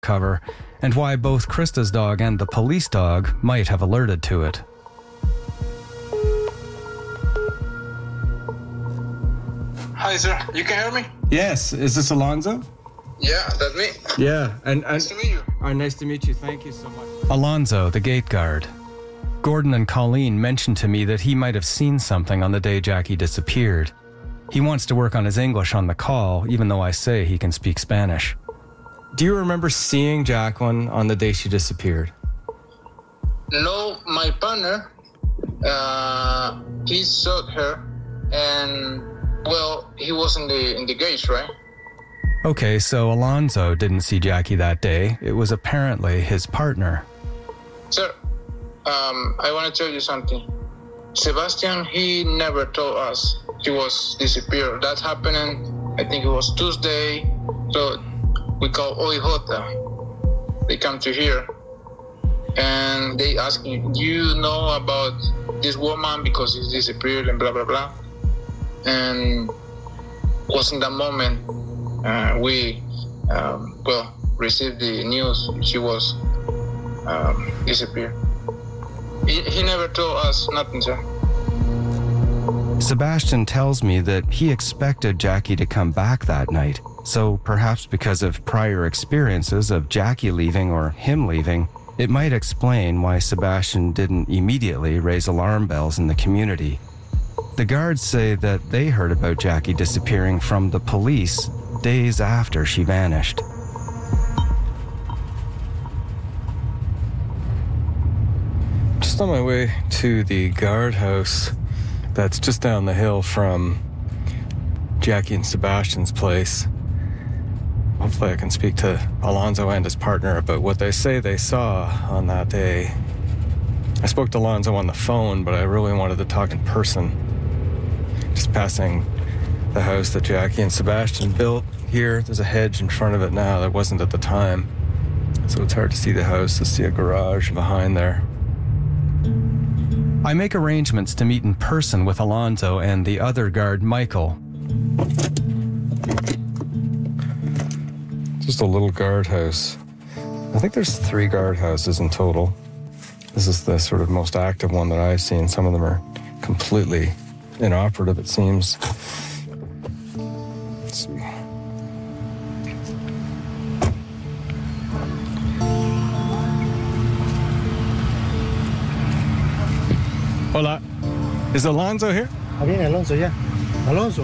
cover, and why both Krista's dog and the police dog might have alerted to it. Hi, sir. You can hear me? Yes. Is this Alonzo? Yeah, that's me. Yeah. And Nice to meet you. nice to meet you. Thank you so much. Alonzo, the gate guard. Gordon and Colleen mentioned to me that he might have seen something on the day Jackie disappeared. He wants to work on his English on the call, even though I say he can speak Spanish. Do you remember seeing Jacqueline on the day she disappeared? No, my partner, he saw her, and well, he was in the gate, right? Okay, so Alonzo didn't see Jackie that day. It was apparently his partner. Sir, I want to tell you something. Sebastian, he never told us he was disappeared. That happened, I think it was Tuesday. So we call OIJ. They come to here and they ask me, do you know about this woman because she's disappeared and blah, blah, blah. And was in that moment we received the news she was disappeared. He never told us nothing, sir. Sebastian tells me that he expected Jackie to come back that night, so perhaps because of prior experiences of Jackie leaving or him leaving, it might explain why Sebastian didn't immediately raise alarm bells in the community. The guards say that they heard about Jackie disappearing from the police days after she vanished. Just on my way to the guardhouse that's just down the hill from Jackie and Sebastian's place. Hopefully I can speak to Alonzo and his partner about what they say they saw on that day. I spoke to Alonzo on the phone, but I really wanted to talk in person. Just passing the house that Jackie and Sebastian built here. There's a hedge in front of it now that wasn't at the time. So it's hard to see the house, to see a garage behind there. I make arrangements to meet in person with Alonzo and the other guard, Michael. Just a little guardhouse. I think there's 3 guardhouses in total. This is the sort of most active one that I've seen. Some of them are completely inoperative, it seems. Let's see. Hola. Is Alonzo here? Viene Alonso ya. Alonso.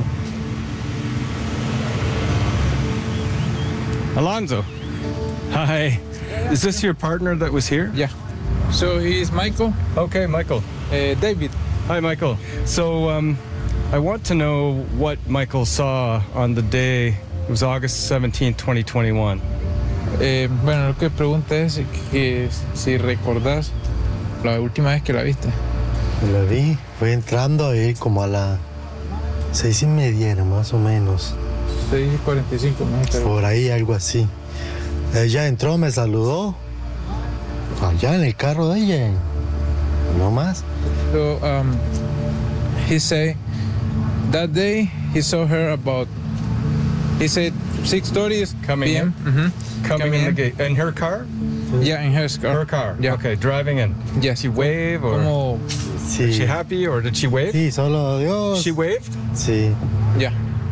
Alonzo. Hi. Is this your partner that was here? Yeah. So he's Michael. Okay, Michael. David. Hi, Michael. So, I want to know what Michael saw on the day. It was August 17th, 2021. Bueno, lo que pregunta es que si recordás la última vez que la viste. La vi, fue entrando ahí como a las 6:30 era más o menos. 6:45, ¿no? Por ahí, algo así. Ella entró, me saludó. Allá en el carro de ella. No más. So, he said that day he saw her about, he said 6:30 Coming p.m. in? Mm-hmm. Coming in the gate. In her car? Yeah, in her car. Her car? Yeah. Okay, driving in. Yes. Did she wave or? Como, Sí. Was she happy or did she wave? Sí, solo Dios. She waved? Sí. yeah.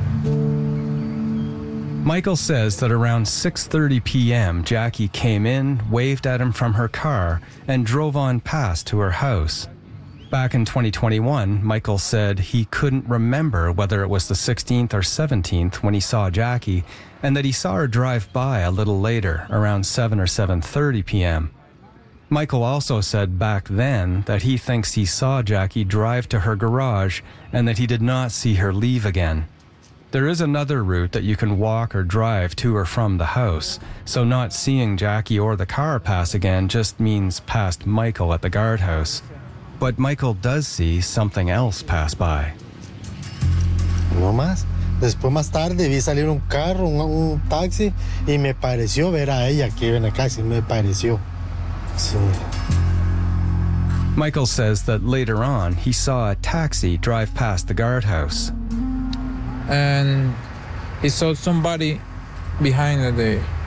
Michael says that around 6:30 p.m., Jackie came in, waved at him from her car, and drove on past to her house. Back in 2021, Michael said he couldn't remember whether it was the 16th or 17th when he saw Jackie, and that he saw her drive by a little later, around 7 or 7:30 p.m. Michael also said back then that he thinks he saw Jackie drive to her garage and that he did not see her leave again. There is another route that you can walk or drive to or from the house, so not seeing Jackie or the car pass again just means past Michael at the guardhouse. But Michael does see something else pass by. No más. Después más tarde vi salir un carro, un taxi, y me pareció ver a ella que iba en el taxi, me pareció. Sí. Michael says that later on he saw a taxi drive past the guardhouse. And he saw somebody behind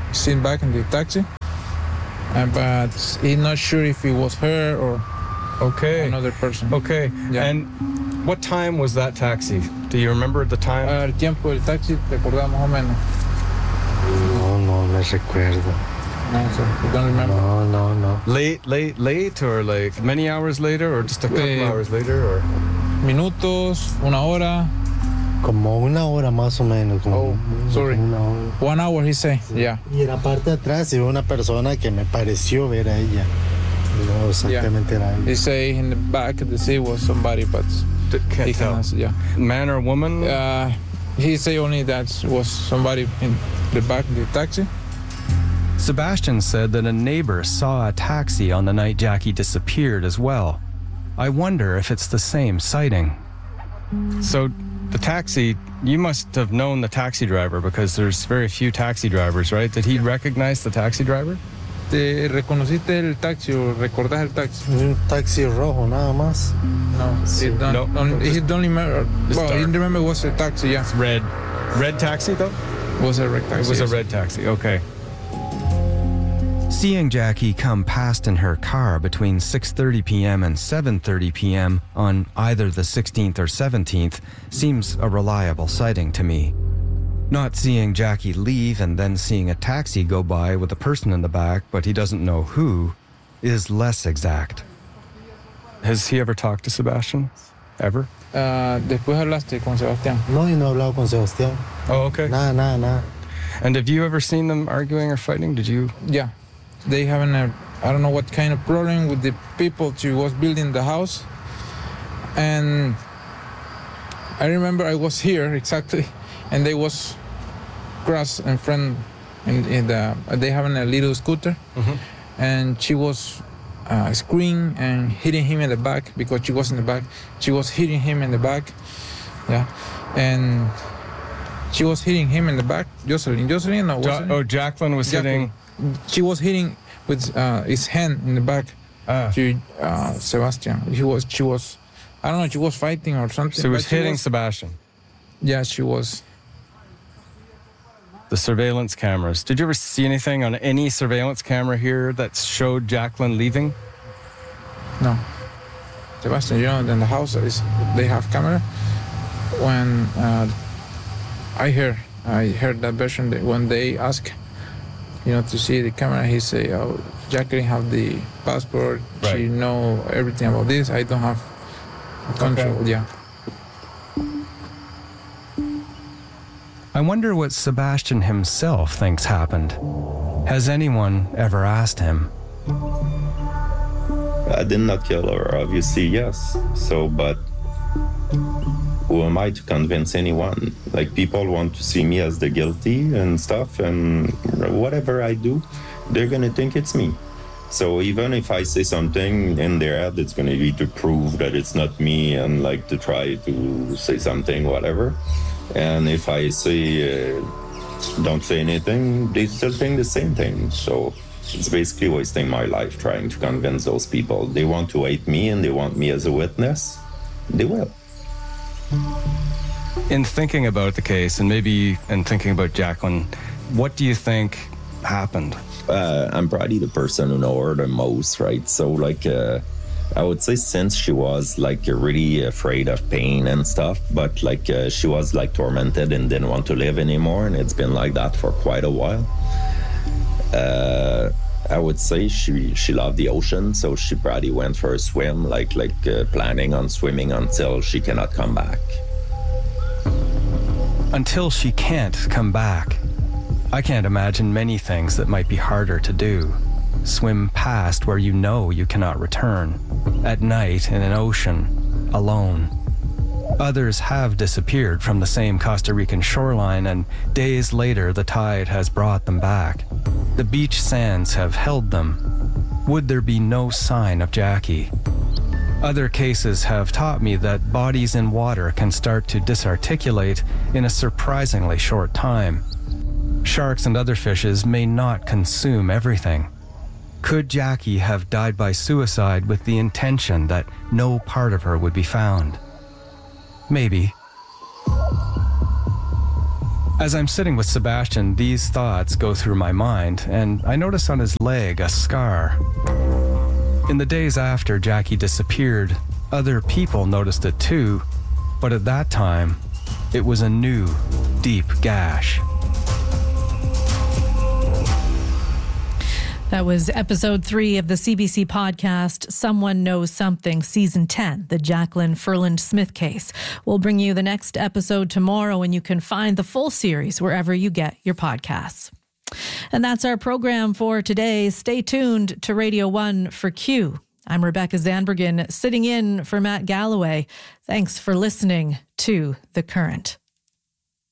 sitting back in the taxi, but he's not sure if it was her or another person. Okay. Yeah. And what time was that taxi? Do you remember the time? El tiempo del taxi, ¿te acordás más o menos? No me recuerdo. No, so you don't remember? No. Late, or like many hours later, or just a couple hours later, or? Minutos, una hora. Como una hora más o menos. Oh, sorry. Una hora. 1 hour, he say. Yeah. Y en la parte de atrás iba una persona que me pareció ver a ella. No exactamente era ella. He say in the back of the seat was somebody, but Can't he tell. cannot. Yeah. Man or woman? He say only that was somebody in the back of the taxi. Sebastian said that a neighbor saw a taxi on the night Jackie disappeared as well. I wonder if it's the same sighting. So, the taxi, you must have known the taxi driver because there's very few taxi drivers, right? Did he recognize the taxi driver? ¿Te reconociste el taxi o recordás el taxi? Un taxi rojo nada más. No, he don't. No. He don't remember. It's Well, he dark. remember it was a taxi. Yeah, Red. Red taxi, though? was a red taxi. It was a yes. red taxi, okay. Seeing Jackie come past in her car between 6:30 p.m. and 7:30 p.m. on either the 16th or 17th seems a reliable sighting to me. Not seeing Jackie leave and then seeing a taxi go by with a person in the back, but he doesn't know who, is less exact. Has he ever talked to Sebastian? Ever? Después hablaste con Sebastián. No, y no he hablado con Sebastián. Oh, okay. Nada. And have you ever seen them arguing or fighting? Did you? Yeah, they having a, I don't know what kind of problem with the people who was building the house. And I remember I was here exactly, and they was cross in front, they having a little scooter, and she was screaming and hitting him in the back because she was in the back. She was hitting him in the back, yeah, and she was hitting him in the back. Jocelyn, no, Jacqueline was hitting. She was hitting with his hand in the back to Sebastian. She was, I don't know, she was fighting or something. So he was but she hitting Sebastian. Yeah, she was. The surveillance cameras. Did you ever see anything on any surveillance camera here that showed Jacqueline leaving? No. Sebastian, in the house they have camera. When I heard that version that when they ask, to see the camera, he say, "Oh, Jacqueline have the passport. Right. She know everything about this. I don't have control." Okay. Yeah. I wonder what Sebastian himself thinks happened. Has anyone ever asked him? I did not kill her, obviously, yes. So, but who am I to convince anyone? Like, people want to see me as the guilty and stuff, and whatever I do, they're gonna think it's me. So even if I say something in their head, it's gonna be to prove that it's not me and like to try to say something, whatever. And if I say, don't say anything, they still think the same thing. So it's basically wasting my life trying to convince those people. They want to hate me and they want me as a witness. They will. In thinking about the case, and maybe in thinking about Jacqueline, what do you think happened? I'm probably the person who know her the most, right? So like, I would say since she was like really afraid of pain and stuff, but like she was like tormented and didn't want to live anymore, and it's been like that for quite a while. I would say she loved the ocean, so she probably went for a swim, like planning on swimming until she cannot come back. Until she can't come back. I can't imagine many things that might be harder to do. Swim past where you know you cannot return. At night in an ocean, alone. Others have disappeared from the same Costa Rican shoreline, and days later the tide has brought them back. The beach sands have held them. Would there be no sign of Jackie? Other cases have taught me that bodies in water can start to disarticulate in a surprisingly short time. Sharks and other fishes may not consume everything. Could Jackie have died by suicide with the intention that no part of her would be found? Maybe. As I'm sitting with Sebastian, these thoughts go through my mind, and I notice on his leg a scar. In the days after Jackie disappeared, other people noticed it too, but at that time, it was a new, deep gash. That was episode 3 of the CBC podcast, Someone Knows Something, season 10, the Jacqueline Ferland Smith case. We'll bring you the next episode tomorrow, and you can find the full series wherever you get your podcasts. And that's our program for today. Stay tuned to Radio 1 for Q. I'm Rebecca Zandbergen, sitting in for Matt Galloway. Thanks for listening to The Current.